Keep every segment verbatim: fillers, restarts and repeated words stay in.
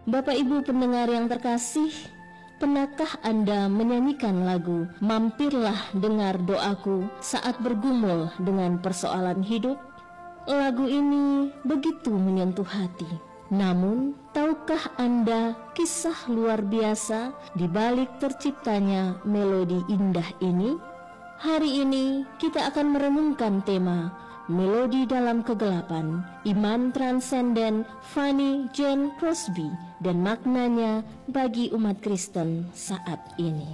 Bapak Ibu pendengar yang terkasih, pernahkah Anda menyanyikan lagu "Mampirlah dengar doaku" saat bergumul dengan persoalan hidup? Lagu ini begitu menyentuh hati. Namun, tahukah Anda kisah luar biasa di balik terciptanya melodi indah ini? Hari ini kita akan merenungkan tema Melodi dalam Kegelapan, Iman Transenden Fanny Jane Crosby dan maknanya bagi umat Kristen saat ini.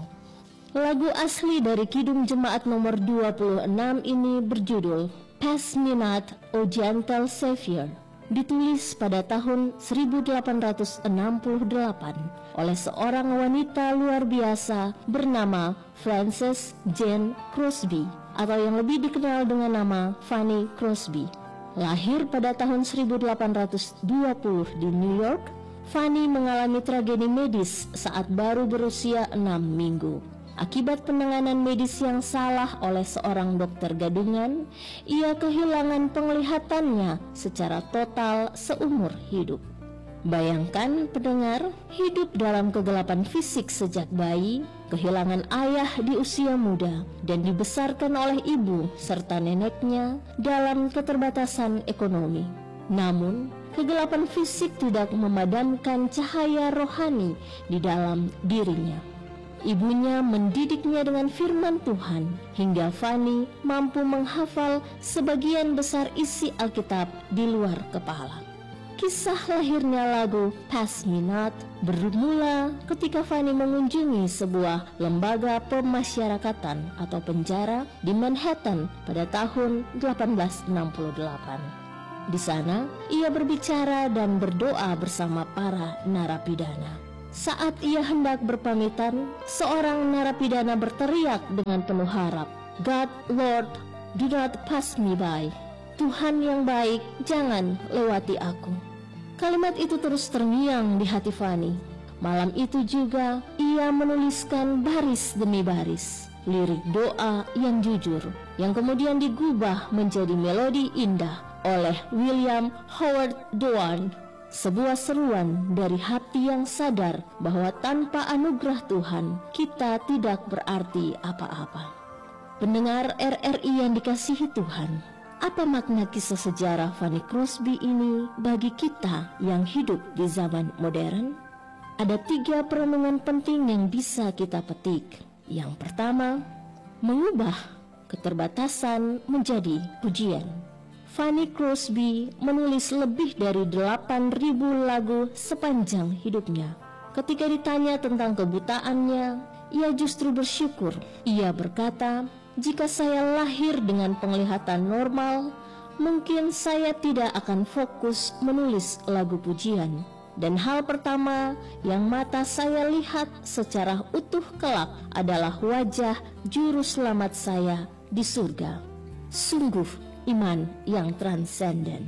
Lagu asli dari Kidung Jemaat nomor dua puluh enam ini berjudul Pass Me Not, O Gentle Savior, ditulis pada tahun seribu delapan ratus enam puluh delapan oleh seorang wanita luar biasa bernama Frances Jane Crosby, atau yang lebih dikenal dengan nama Fanny Crosby. Lahir pada tahun seribu delapan ratus dua puluh di New York, Fanny mengalami tragedi medis saat baru berusia enam minggu. Akibat penanganan medis yang salah oleh seorang dokter gadungan, ia kehilangan penglihatannya secara total seumur hidup. Bayangkan pendengar, hidup dalam kegelapan fisik sejak bayi, kehilangan ayah di usia muda, dan dibesarkan oleh ibu serta neneknya dalam keterbatasan ekonomi. Namun, kegelapan fisik tidak memadamkan cahaya rohani di dalam dirinya. Ibunya mendidiknya dengan firman Tuhan hingga Fanny mampu menghafal sebagian besar isi Alkitab di luar kepala. Kisah lahirnya lagu Pass Me Not bermula ketika Fanny mengunjungi sebuah lembaga pemasyarakatan atau penjara di Manhattan pada tahun delapan belas enam puluh delapan. Di sana, ia berbicara dan berdoa bersama para narapidana. Saat ia hendak berpamitan, seorang narapidana berteriak dengan penuh harap, "God, Lord, do not pass me by." Tuhan yang baik, jangan lewati aku. Kalimat itu terus terngiang di hati Fanny. Malam itu juga ia menuliskan baris demi baris lirik doa yang jujur, yang kemudian digubah menjadi melodi indah oleh William Howard Doan. Sebuah seruan dari hati yang sadar bahwa tanpa anugerah Tuhan, kita tidak berarti apa-apa. Pendengar R R I yang dikasihi Tuhan, apa makna kisah sejarah Fanny Crosby ini bagi kita yang hidup di zaman modern? Ada tiga perenungan penting yang bisa kita petik. Yang pertama, mengubah keterbatasan menjadi pujian. Fanny Crosby menulis lebih dari delapan ribu lagu sepanjang hidupnya. Ketika ditanya tentang kebutaannya, ia justru bersyukur. Ia berkata, "Jika saya lahir dengan penglihatan normal, mungkin saya tidak akan fokus menulis lagu pujian. Dan hal pertama yang mata saya lihat secara utuh kelak adalah wajah juru selamat saya di surga." Sungguh iman yang transenden.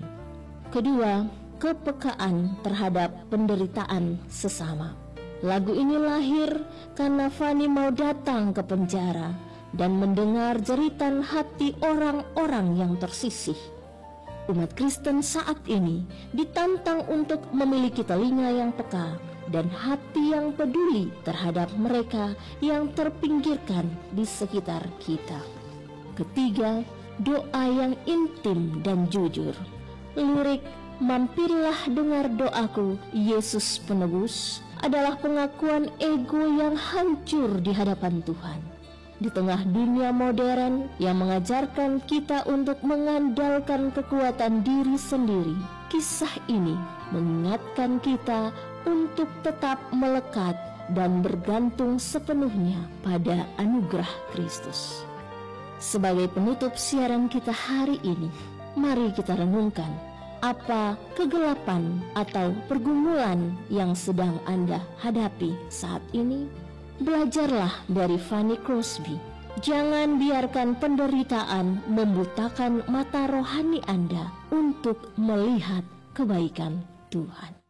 Kedua, kepekaan terhadap penderitaan sesama. Lagu ini lahir karena Fanny mau datang ke penjara dan mendengar jeritan hati orang-orang yang tersisih. Umat Kristen saat ini ditantang untuk memiliki telinga yang peka dan hati yang peduli terhadap mereka yang terpinggirkan di sekitar kita. Ketiga, doa yang intim dan jujur. Lirik "Mampirlah dengar doaku, Yesus Penebus" adalah pengakuan ego yang hancur di hadapan Tuhan. Di tengah dunia modern yang mengajarkan kita untuk mengandalkan kekuatan diri sendiri, kisah ini mengingatkan kita untuk tetap melekat dan bergantung sepenuhnya pada anugerah Kristus. Sebagai penutup siaran kita hari ini, mari kita renungkan apa kegelapan atau pergumulan yang sedang Anda hadapi saat ini. Belajarlah dari Fanny Crosby. Jangan biarkan penderitaan membutakan mata rohani Anda untuk melihat kebaikan Tuhan.